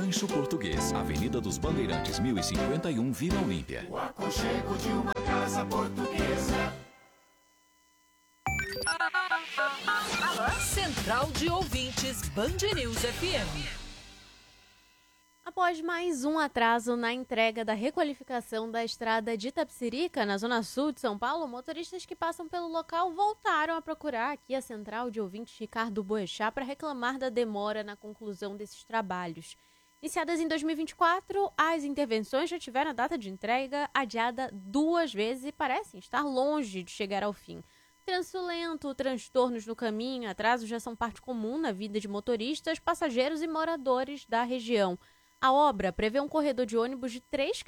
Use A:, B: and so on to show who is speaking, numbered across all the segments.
A: Rancho Português, Avenida dos Bandeirantes, 1051, Vila Olímpia.
B: O aconchego de uma casa portuguesa.
C: Central de Ouvintes, Band News FM.
D: Após mais um atraso na entrega da requalificação da estrada de Itapecerica, na zona sul de São Paulo, motoristas que passam pelo local voltaram a procurar aqui a Central de Ouvintes Ricardo Boechat para reclamar da demora na conclusão desses trabalhos. Iniciadas em 2024, as intervenções já tiveram a data de entrega adiada 2 vezes e parecem estar longe de chegar ao fim. Trânsito lento, transtornos no caminho, atrasos já são parte comum na vida de motoristas, passageiros e moradores da região. A obra prevê um corredor de ônibus de 3,5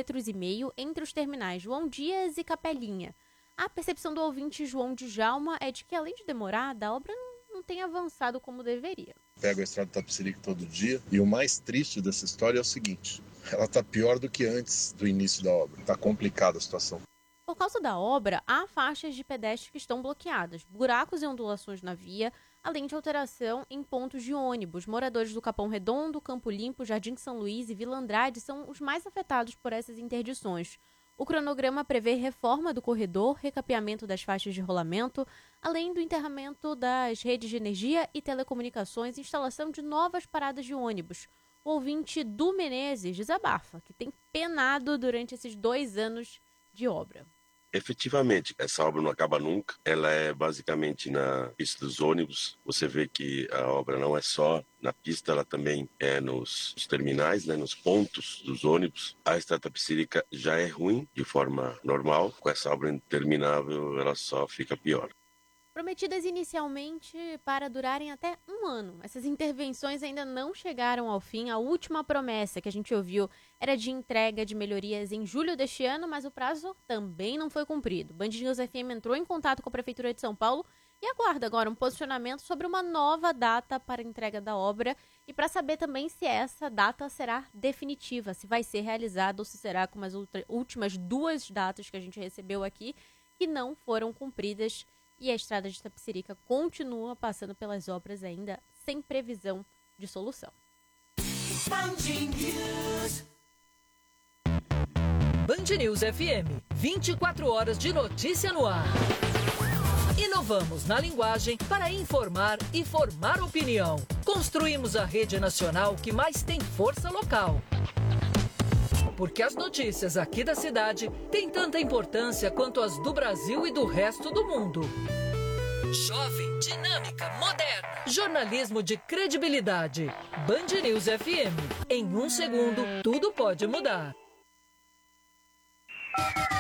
D: km entre os terminais João Dias e Capelinha. A percepção do ouvinte João Djalma é de que, além de demorada, a obra não tem avançado como deveria.
E: Pego a estrada de Itapecerica todo dia e o mais triste dessa história é o seguinte: ela está pior do que antes do início da obra. Está complicada a situação.
D: Por causa da obra, há faixas de pedestre que estão bloqueadas, buracos e ondulações na via, além de alteração em pontos de ônibus. Moradores do Capão Redondo, Campo Limpo, Jardim São Luís e Vila Andrade são os mais afetados por essas interdições. O cronograma prevê reforma do corredor, recapeamento das faixas de rolamento, além do enterramento das redes de energia e telecomunicações e instalação de novas paradas de ônibus. O ouvinte Du Menezes desabafa que tem penado durante esses 2 anos de obra.
F: Efetivamente, essa obra não acaba nunca. Ela é basicamente na pista dos ônibus. Você vê que a obra não é só na pista, ela também é nos terminais, né, nos pontos dos ônibus. A estrada Itapecerica já é ruim de forma normal. Com essa obra interminável, ela só fica pior.
D: Prometidas inicialmente para durarem até 1 ano. Essas intervenções ainda não chegaram ao fim. A última promessa que a gente ouviu era de entrega de melhorias em julho deste ano, mas o prazo também não foi cumprido. Band News FM entrou em contato com a Prefeitura de São Paulo e aguarda agora um posicionamento sobre uma nova data para a entrega da obra e para saber também se essa data será definitiva, se vai ser realizada ou se será como as últimas 2 datas que a gente recebeu aqui que não foram cumpridas. E a estrada de Itapecerica continua passando pelas obras ainda sem previsão de solução.
C: Band News FM, 24 horas de notícia no ar. Inovamos na linguagem para informar e formar opinião. Construímos a rede nacional que mais tem força local. Porque as notícias aqui da cidade têm tanta importância quanto as do Brasil e do resto do mundo. Jovem, dinâmica, moderna. Jornalismo de credibilidade. Band News FM. Em 1 segundo, tudo pode mudar.